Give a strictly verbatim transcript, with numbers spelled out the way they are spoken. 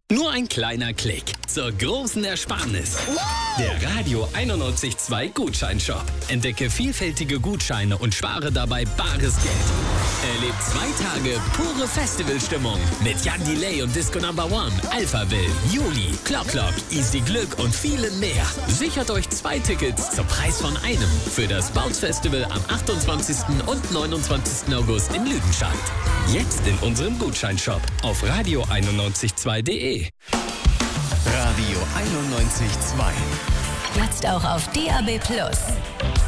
Nur ein kleiner Klick zur großen Ersparnis. Der Radio einundneunzig Komma zwei Gutscheinshop. Entdecke vielfältige Gutscheine und spare dabei bares Geld. Erlebt zwei Tage pure Festivalstimmung mit Jan Delay und Disco Number One, Alphaville, Juli, Clock Clock, Easy Glück und vielen mehr. Sichert euch zwei Tickets zum Preis von einem für das Bounce Festival am achtundzwanzigsten und neunundzwanzigsten August in Lüdenscheid. Jetzt in unserem Gutscheinshop auf radio einundneunzig Komma zwei Punkt de. Radio einundneunzig Komma zwei. Jetzt auch auf D A B Plus.